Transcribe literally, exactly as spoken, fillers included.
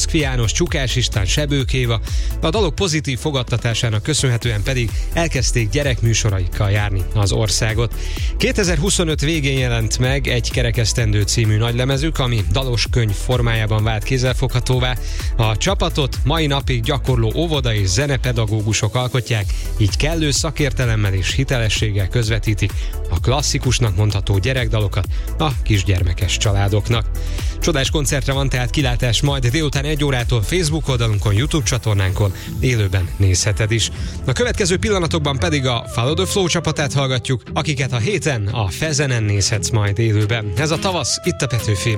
Moszkvi János, Csukás István, Sebők Éva, a dalok pozitív fogadtatásának köszönhetően pedig elkezdték gyerekműsoraikkal járni az országot. kétezer-huszonöt végén jelent meg Egy kerekesztendő című nagylemezük, ami dalos könyv formájában vált kézzelfoghatóvá. A csapatot mai napig gyakorló óvoda és zenepedagógusok alkotják, így kellő szakértelemmel és hitelességgel közvetítik a klasszikusnak mondható gyerekdalokat a kisgyermekes családoknak. Csodás koncertre van tehát kilátás majd délután egy órától Facebook oldalunkon, YouTube csatornánkon, élőben nézheted is. A következő pillanatokban pedig a Follow the Flow csapatát hallgatjuk, akiket a héten a Fezenen nézhetsz majd élőben. Ez a tavasz itt a Petőfében.